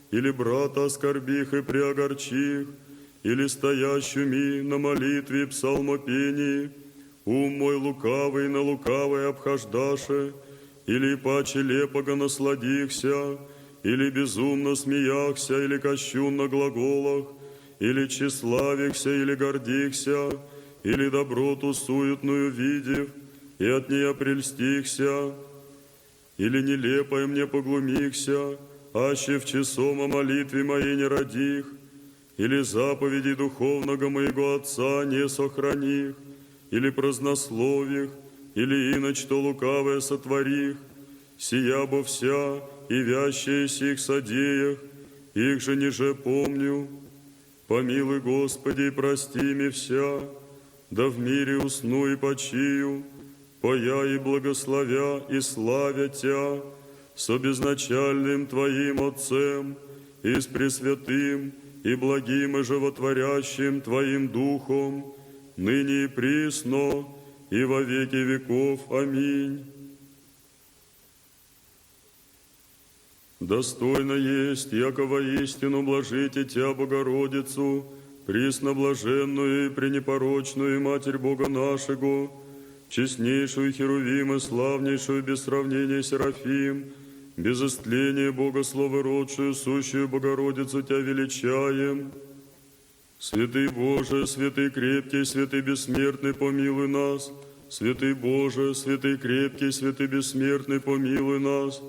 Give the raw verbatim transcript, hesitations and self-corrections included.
или брата оскорбих и приогорчих, или стоящими на молитве псалмопении, ум мой лукавый на лукавой обхождаше, или паче лепого насладихся, или безумно смеяхся, или кощунно глаголах, или тщеславихся, или гордихся, или доброту суетную видев, и от нее прельстихся, или нелепое мне поглумихся, аще в часом о молитве моей не родих, или заповеди духовного моего Отца не сохраних, или празднослових, или иначе лукавое сотворих, сия бо вся и вящая сих содеях, их же ниже помню. Помилуй, Господи, и прости ми вся, да в мире усну и почию, поя и благословя и славя Тя, со безначальным Твоим Отцем, и с пресвятым, и благим и животворящим Твоим Духом, ныне и присно, и во веки веков. Аминь. Достойно есть, яко воистину блажите Тя, Богородицу, пресноблаженную и пренепорочную Матерь Бога нашего, честнейшую Херувим и славнейшую без сравнения Серафим, без истления Бога словородшую, сущую Богородицу Тя величаем. Святый Боже, святый крепкий, святый бессмертный, помилуй нас. Святый Боже, святый крепкий, святый бессмертный, помилуй нас.